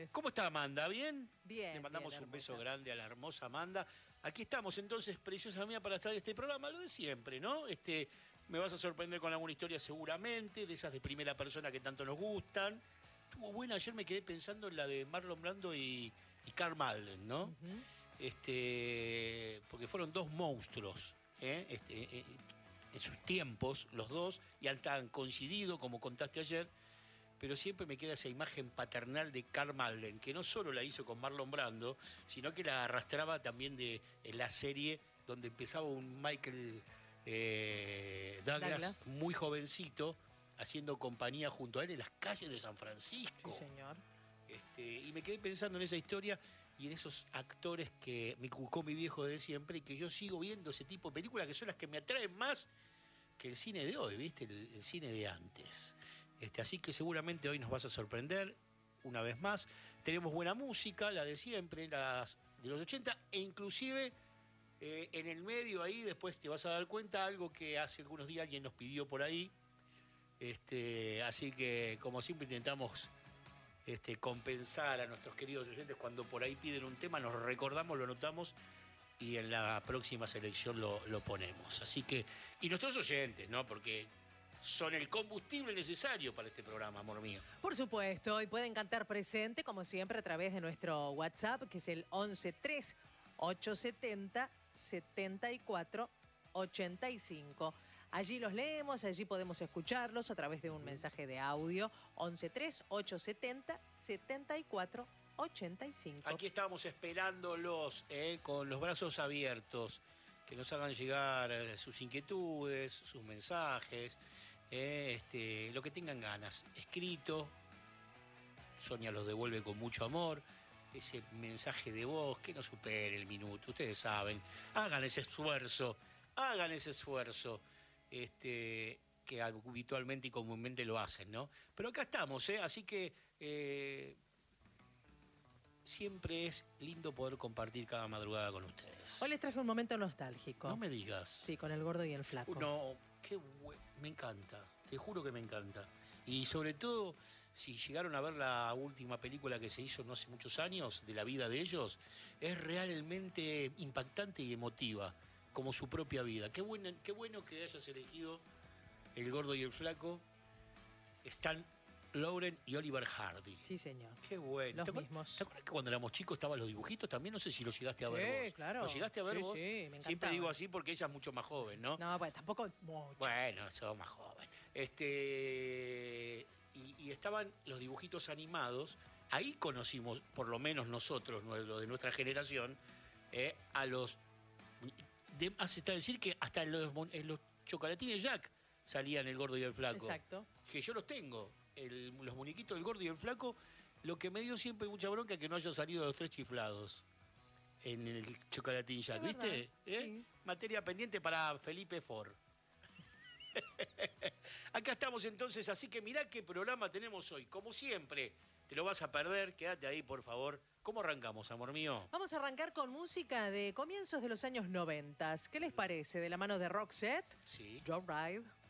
¿Cómo está Amanda? ¿Bien? Bien. Le mandamos bien, un beso grande a la hermosa Amanda. Aquí estamos entonces, preciosa mía, para estar en este programa, lo de siempre, ¿no? Me vas a sorprender con alguna historia seguramente, de esas de primera persona que tanto nos gustan. Estuvo buena, ayer me quedé pensando en la de Marlon Brando y Karl Malden, ¿no? Ujú. Porque fueron dos monstruos, en sus tiempos, los dos, y han coincidido, como contaste ayer. Pero siempre me queda esa imagen paternal de Karl Malden, que no solo la hizo con Marlon Brando, sino que la arrastraba también en la serie donde empezaba un Michael Douglas muy jovencito, haciendo compañía junto a él en las calles de San Francisco. Sí, señor. Y me quedé pensando en esa historia y en esos actores que me inculcó mi viejo de siempre y que yo sigo viendo ese tipo de películas que son las que me atraen más que el cine de hoy, ¿viste? El cine de antes. Así que seguramente hoy nos vas a sorprender una vez más. Tenemos buena música, la de siempre, las de los 80, e inclusive en el medio ahí, después te vas a dar cuenta, algo que hace algunos días alguien nos pidió por ahí. Así que, como siempre, intentamos compensar a nuestros queridos oyentes cuando por ahí piden un tema, nos recordamos, lo anotamos y en la próxima selección lo ponemos. Así que, y nuestros oyentes, ¿no? Porque son el combustible necesario para este programa, amor mío. Por supuesto, y pueden cantar presente, como siempre, a través de nuestro WhatsApp, que es el 113 870 74 85. Allí los leemos, allí podemos escucharlos a través de un mensaje de audio, 113 870 74 85. Aquí estamos esperándolos, con los brazos abiertos, que nos hagan llegar sus inquietudes, sus mensajes, lo que tengan ganas. Escrito, Sonia los devuelve con mucho amor. Ese mensaje de voz que no supere el minuto, ustedes saben. Hagan ese esfuerzo, que habitualmente y comúnmente lo hacen, ¿no? Pero acá estamos, así que siempre es lindo poder compartir cada madrugada con ustedes. Hoy les traje un momento nostálgico. No me digas. Sí, con el gordo y el flaco. No, me encanta, te juro que me encanta. Y sobre todo, si llegaron a ver la última película que se hizo no hace muchos años, de la vida de ellos, es realmente impactante y emotiva, como su propia vida. Qué bueno que hayas elegido El Gordo y el Flaco, Stan Laurel y Oliver Hardy. Sí, señor. Qué bueno. Los mismos. ¿Te acuerdas que cuando éramos chicos estaban los dibujitos? También no sé si los llegaste a ver vos. Sí, claro. ¿Los llegaste a ver vos? Sí, me encantaba. Siempre digo así porque ella es mucho más joven, ¿no? No, pues tampoco mucho. Bueno, sos más joven. Y estaban los dibujitos animados. Ahí conocimos, por lo menos nosotros, lo de nuestra generación, a los... Hasta decir que hasta en los chocolatines Jack salían El Gordo y el Flaco. Exacto. Que yo los tengo. Los muñequitos del Gordo y el Flaco. Lo que me dio siempre mucha bronca es que no hayan salido los tres chiflados en el chocolatín Jack, ¿viste? Sí. Materia pendiente para Felipe Ford. Acá estamos entonces, así que mirá qué programa tenemos hoy. Como siempre, te lo vas a perder, quédate ahí, por favor. ¿Cómo arrancamos, amor mío? Vamos a arrancar con música de comienzos de los años 90. ¿Qué les parece? De la mano de Roxette, Sí. Joe Ride.